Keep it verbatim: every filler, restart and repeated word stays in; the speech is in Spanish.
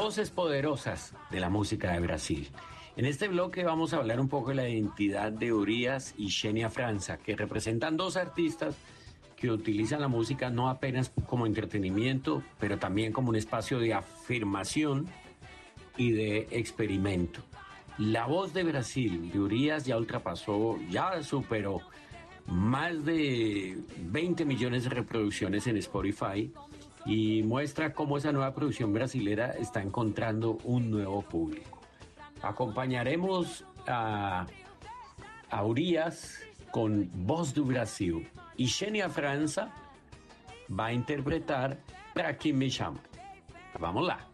Voces poderosas de la música de Brasil. En este bloque vamos a hablar un poco de la identidad de Urias y Xenia França, que representan dos artistas que utilizan la música no apenas como entretenimiento, pero también como un espacio de afirmación y de experimento. La voz de Brasil de Urias ya ultrapasó, ya superó más de veinte millones de reproducciones en Spotify y muestra cómo esa nueva producción brasilera está encontrando un nuevo público. Acompañaremos a, a Urias con Voz do Brasil y Xenia França va a interpretar Pra Que Me Chama. Vamos lá.